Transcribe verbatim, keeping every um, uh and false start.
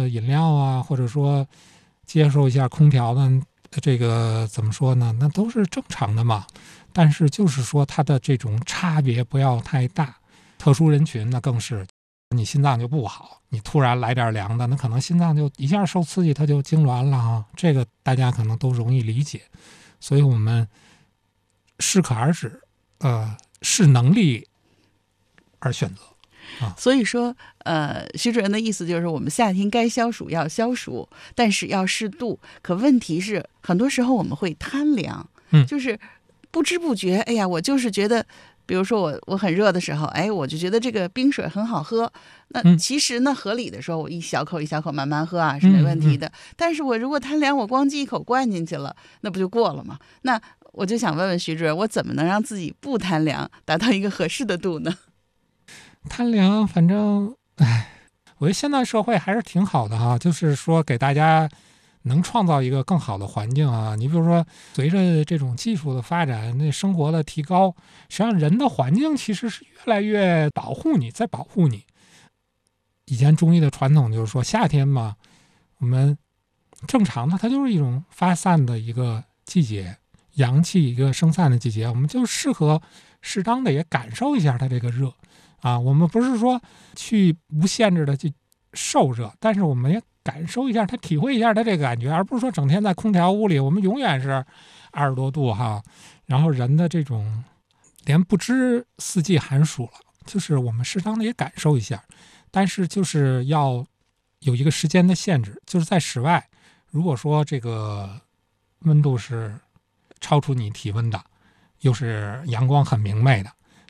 个饮料啊，或者说接受一下空调的这个怎么说呢？那都是正常的嘛。但是就是说它的这种差别不要太大，特殊人群那更是，你心脏就不好，你突然来点凉的，那可能心脏就一下受刺激，它就痉挛了啊。这个大家可能都容易理解，所以我们适可而止，呃，视能力而选择。啊、 所以说，呃，徐主任的意思就是，我们夏天该消暑要消暑，但是要适度。可问题是，很多时候我们会贪凉， 嗯， 就是不知不觉，哎呀，我就是觉得，比如说我我很热的时候，哎，我就觉得这个冰水很好喝。那其实呢，合理的说，我一小口一小口慢慢喝啊是没问题的。 嗯嗯、 但是我如果贪凉，我光记一口灌进去了，那不就过了吗？那我就想问问徐主任，我怎么能让自己不贪凉，达到一个合适的度呢？ 贪凉，反正，哎，我觉得现在社会还是挺好的哈，就是说给大家能创造一个更好的环境啊。你比如说，随着这种技术的发展，那生活的提高，实际上人的环境其实是越来越保护你，在保护你。以前中医的传统就是说，夏天嘛，我们正常的它就是一种发散的一个季节，阳气一个生散的季节，我们就适合适当的也感受一下它这个热。啊，我们不是说去无限制的去受热，但是我们也感受一下它，体会一下它这个感觉，而不是说整天在空调屋里，我们永远是二十多度哈。然后人的这种连不知四季寒暑了，就是我们适当的也感受一下，但是就是要有一个时间的限制，就是在室外，如果说这个温度是超出你体温的，又是阳光很明媚的，